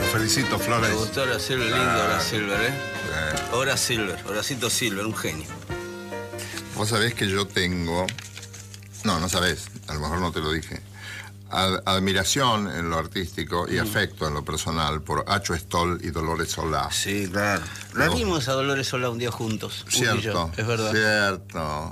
felicito, Flores. Me gustó Hora Silver, lindo Hora Silver, ¿eh? Hora Silver, Horacito Silver, un genio. Vos sabés que yo tengo... No sabés, a lo mejor no te lo dije. Admiración en lo artístico y afecto en lo personal por Acho Stoll y Dolores Solá. Sí, claro. La vimos a Dolores Solá un día juntos. Cierto, y yo, es verdad. Cierto.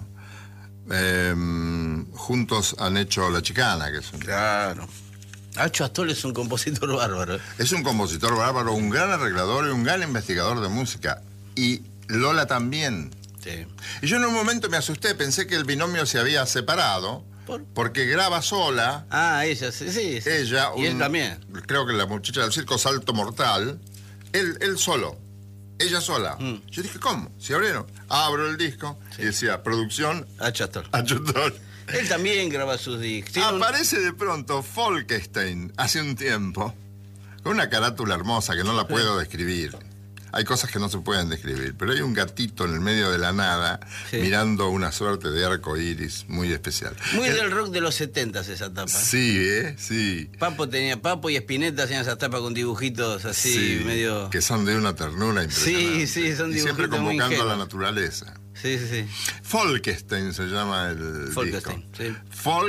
Juntos han hecho La Chicana, que es un... Claro. Acho Stoll es un compositor bárbaro. Es un compositor bárbaro, un gran arreglador y un gran investigador de música. Y Lola también. Sí. Y yo en un momento me asusté, pensé que el binomio se había separado. Porque graba sola. Ah, ella, sí. Ella, y él también. Creo que la muchacha del circo Salto Mortal. Él solo. Ella sola. Yo dije, ¿cómo? ¿Se abrieron? Abro el disco y decía, producción Acho Stoll. Acho Stoll. Él también graba sus discos. Aparece de pronto Folkestein hace un tiempo, con una carátula hermosa que no la puedo describir. Hay cosas que no se pueden describir, pero hay un gatito en el medio de la nada, mirando una suerte de arco iris muy especial. Muy del rock de los 70 esa tapa. Sí, sí. Papo y Spinetta hacían esas tapas con dibujitos así, medio... Que son de una ternura impresionante. Sí, son dibujitos. Y siempre convocando a la naturaleza. Sí. Folkestein se llama el Folkestein, disco. sí.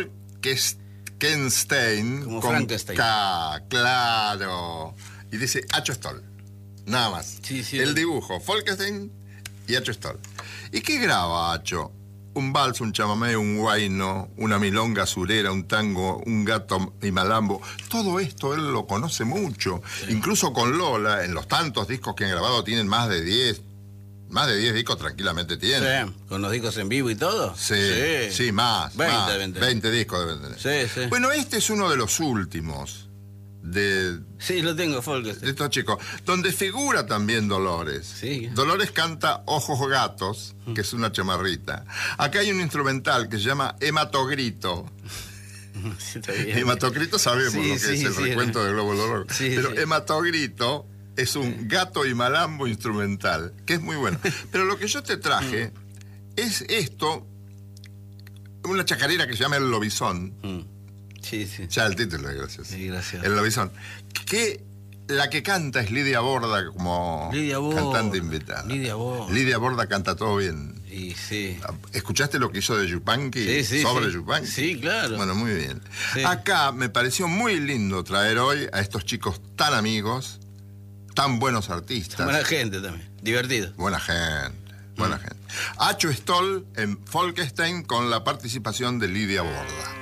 Folkestein. Como con Frankenstein. K, claro. Y dice Acho Stoll. Nada más. Sí. El dibujo, Folkestein y Acho Stoll. ¿Y qué graba Acho? Un vals, un chamamé, un huayno, una milonga surera, un tango, un gato y malambo. Todo esto él lo conoce mucho. Sí. Incluso con Lola, en los tantos discos que han grabado, tienen más de 10 discos tranquilamente tienen. Sí, con los discos en vivo y todo. Sí, más. 20 discos deben tener. Sí. Bueno, este es uno de los últimos. Sí, lo tengo, Folkestein. De estos chicos, donde figura también Dolores. Sí. Dolores canta Ojos Gatos, que es una chamarrita. Acá hay un instrumental que se llama Hematogrito. Sí, está bien. Hematogrito sabemos lo que es el recuento del Globo del Oro. Pero Hematogrito es un gato y malambo instrumental, que es muy bueno. Pero lo que yo te traje es esto, una chacarera que se llama El Lobizón. Sí. Ya el título es gracioso. Sí, gracias. El Lobizón. Que la que canta es Lidia Borda como cantante invitada. Lidia Borda canta todo bien. Y sí. ¿Escuchaste lo que hizo de Yupanqui? Sobre Yupanqui. Sí, claro. Bueno, muy bien. Sí. Acá me pareció muy lindo traer hoy a estos chicos tan amigos, tan buenos artistas. Buena gente también. Divertido. Buena gente. Acho Stoll en Folkestein con la participación de Lidia Borda.